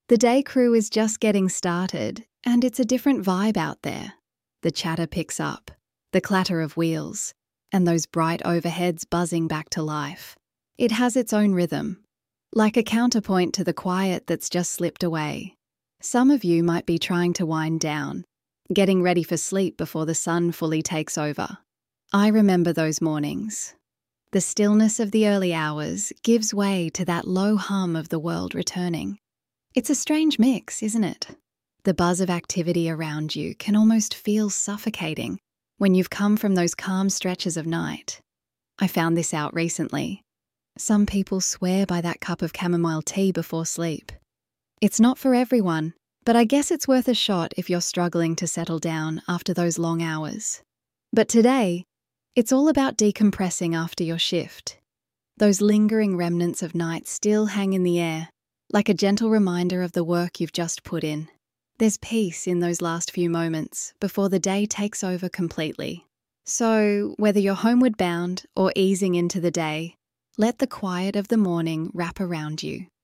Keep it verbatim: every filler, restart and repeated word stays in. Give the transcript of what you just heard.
The day crew is just getting started, and it's a different vibe out there. The chatter picks up, the clatter of wheels, and those bright overheads buzzing back to life. It has its own rhythm, like a counterpoint to the quiet that's just slipped away. Some of you might be trying to wind down, getting ready for sleep before the sun fully takes over. I remember those mornings. The stillness of the early hours gives way to that low hum of the world returning. It's a strange mix, isn't it? The buzz of activity around you can almost feel suffocating when you've come from those calm stretches of night. I found this out recently. Some people swear by that cup of chamomile tea before sleep. It's not for everyone, but I guess it's worth a shot if you're struggling to settle down after those long hours. But today, it's all about decompressing after your shift. Those lingering remnants of night still hang in the air, like a gentle reminder of the work you've just put in. There's peace in those last few moments before the day takes over completely. So, whether you're homeward bound or easing into the day, let the quiet of the morning wrap around you.